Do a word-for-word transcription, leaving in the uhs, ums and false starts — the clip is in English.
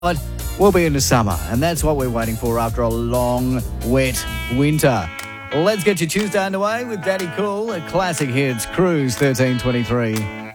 But we'll be into summer, and that's what we're waiting for after a long, wet winter. Let's get your Tuesday underway with Daddy Cool at Classic Hits Cruise thirteen twenty-three.